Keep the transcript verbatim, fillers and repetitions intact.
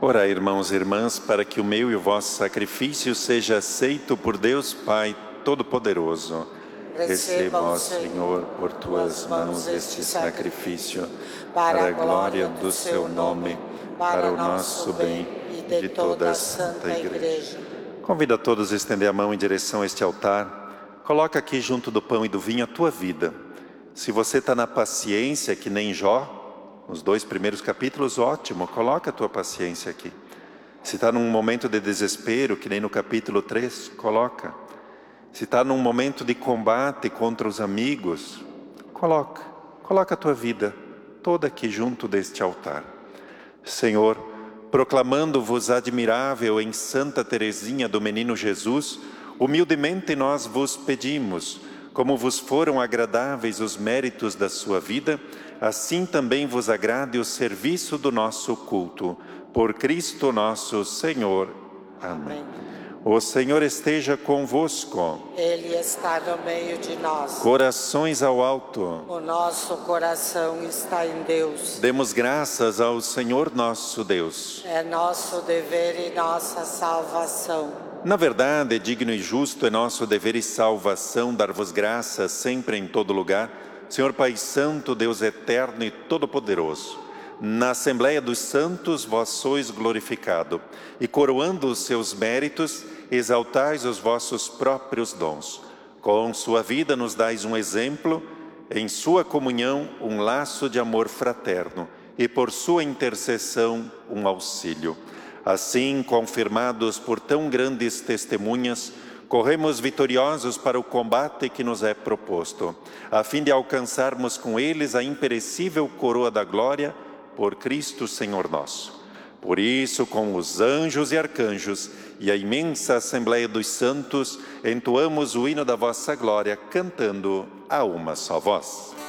Orai, irmãos e irmãs, para que o meu e o vosso sacrifício seja aceito por Deus Pai Todo-Poderoso. Receba, ó Senhor, por tuas mãos este sacrifício, para a glória do seu nome, para o nosso bem e de toda a Santa Igreja. Convido a todos a estender a mão em direção a este altar. Coloca aqui junto do pão e do vinho a tua vida. Se você está na paciência, que nem Jó, nos dois primeiros capítulos, ótimo, coloca a tua paciência aqui. Se está num momento de desespero, que nem no capítulo três, coloca. Se está num momento de combate contra os amigos, coloca. Coloca a tua vida toda aqui junto deste altar. Senhor, proclamando-vos admirável em Santa Teresinha do Menino Jesus, humildemente nós vos pedimos, como vos foram agradáveis os méritos da sua vida, assim também vos agrade o serviço do nosso culto. Por Cristo nosso Senhor. Amém. Amém. O Senhor esteja convosco. Ele está no meio de nós. Corações ao alto. O nosso coração está em Deus. Demos graças ao Senhor nosso Deus. É nosso dever e nossa salvação. Na verdade, digno e justo é nosso dever e salvação dar-vos graças sempre em todo lugar, Senhor Pai Santo, Deus eterno e todo-poderoso. Na Assembleia dos Santos vós sois glorificado, e coroando os seus méritos, exaltais os vossos próprios dons. Com sua vida nos dais um exemplo, em sua comunhão um laço de amor fraterno, e por sua intercessão um auxílio. Assim, confirmados por tão grandes testemunhas, corremos vitoriosos para o combate que nos é proposto, a fim de alcançarmos com eles a imperecível coroa da glória, por Cristo Senhor nosso. Por isso, com os anjos e arcanjos e a imensa Assembleia dos Santos, entoamos o hino da vossa glória, cantando a uma só voz.